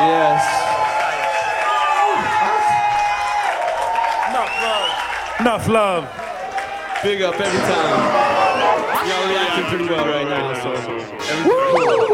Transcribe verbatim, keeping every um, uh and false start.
yes. Enough love. Enough love. Big up every time. Y'all reacting pretty well right now, so everything cool.